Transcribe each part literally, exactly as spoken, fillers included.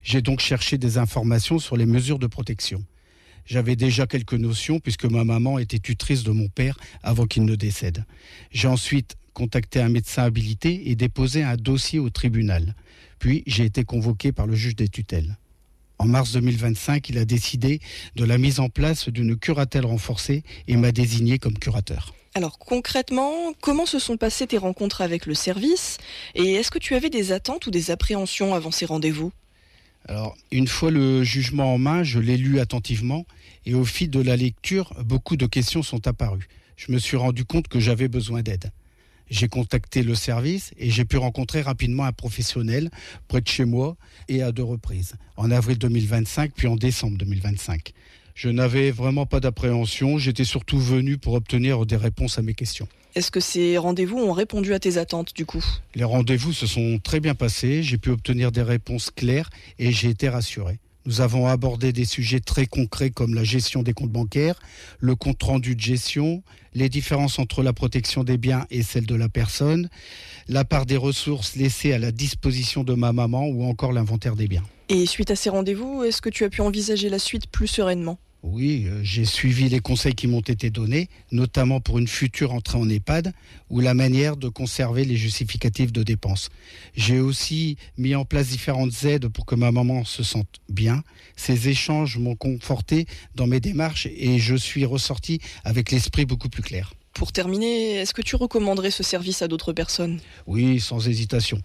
J'ai donc cherché des informations sur les mesures de protection. J'avais déjà quelques notions puisque ma maman était tutrice de mon père avant qu'il ne décède. J'ai ensuite contacté un médecin habilité et déposé un dossier au tribunal. Puis j'ai été convoqué par le juge des tutelles. En mars deux mille vingt-cinq, il a décidé de la mise en place d'une curatelle renforcée et m'a désigné comme curateur. Alors concrètement, comment se sont passées tes rencontres avec le service et est-ce que tu avais des attentes ou des appréhensions avant ces rendez-vous ? Alors, une fois le jugement en main, je l'ai lu attentivement et au fil de la lecture, beaucoup de questions sont apparues. Je me suis rendu compte que j'avais besoin d'aide. J'ai contacté le service et j'ai pu rencontrer rapidement un professionnel près de chez moi et à deux reprises, en avril deux mille vingt-cinq puis en décembre deux mille vingt-cinq. Je n'avais vraiment pas d'appréhension, j'étais surtout venu pour obtenir des réponses à mes questions. Est-ce que ces rendez-vous ont répondu à tes attentes du coup ? Les rendez-vous se sont très bien passés, j'ai pu obtenir des réponses claires et j'ai été rassuré. Nous avons abordé des sujets très concrets comme la gestion des comptes bancaires, le compte-rendu de gestion, les différences entre la protection des biens et celle de la personne, la part des ressources laissées à la disposition de ma maman ou encore l'inventaire des biens. Et suite à ces rendez-vous, est-ce que tu as pu envisager la suite plus sereinement ? Oui, euh, j'ai suivi les conseils qui m'ont été donnés, notamment pour une future entrée en EHPAD ou la manière de conserver les justificatifs de dépenses. J'ai aussi mis en place différentes aides pour que ma maman se sente bien. Ces échanges m'ont conforté dans mes démarches et je suis ressorti avec l'esprit beaucoup plus clair. Pour terminer, est-ce que tu recommanderais ce service à d'autres personnes ? Oui, sans hésitation.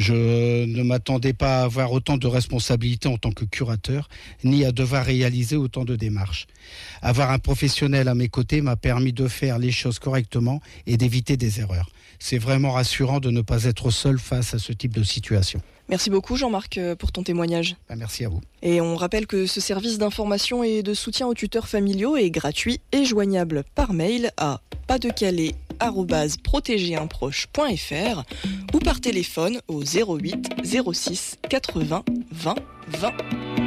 Je ne m'attendais pas à avoir autant de responsabilités en tant que curateur, ni à devoir réaliser autant de démarches. Avoir un professionnel à mes côtés m'a permis de faire les choses correctement et d'éviter des erreurs. C'est vraiment rassurant de ne pas être seul face à ce type de situation. Merci beaucoup Jean-Marc pour ton témoignage. Ben, merci à vous. Et on rappelle que ce service d'information et de soutien aux tuteurs familiaux est gratuit et joignable par mail à pasdecalais arobase protéger un proche point f r ou par téléphone au zéro huit zéro six quatre-vingts vingt vingt.